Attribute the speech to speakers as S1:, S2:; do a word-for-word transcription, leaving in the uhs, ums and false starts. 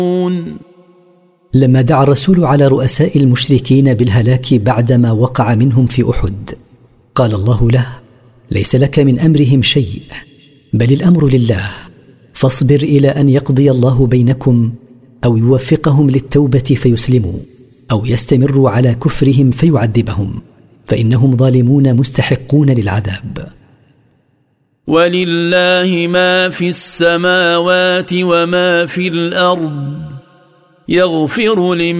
S1: لما دعا الرسول على رؤساء المشركين بالهلاك بعدما وقع منهم في أحد، قال الله له: ليس لك من أمرهم شيء، بل الأمر لله، فاصبر إلى أن يقضي الله بينكم، أو يوفقهم للتوبة فيسلموا، أو يستمروا على كفرهم فيعذبهم، فإنهم ظالمون مستحقون للعذاب.
S2: ولله ما في السماوات وما في الأرض، يغفر لمن